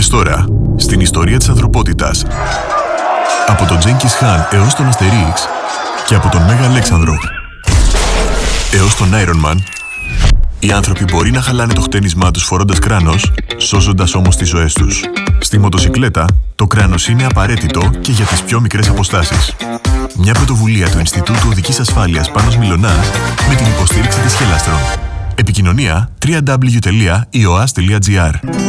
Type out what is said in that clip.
Μπες τώρα στην ιστορία της ανθρωπότητας. Από τον Τζένκις Χαν έως τον Αστερίξ και από τον Μέγα Αλέξανδρο έως τον Άιρον Μαν, οι άνθρωποι μπορεί να χαλάνε το χτένισμά τους φορώντας κράνος, σώζοντας όμως τις ζωές τους. Στη μοτοσικλέτα, το κράνος είναι απαραίτητο και για τις πιο μικρές αποστάσεις. Μια πρωτοβουλία του Ινστιτούτου Οδικής Ασφάλειας Πάνος Μιλωνάς με την υποστήριξη της Χελάστρον. Επικοινωνία www.ioas.gr.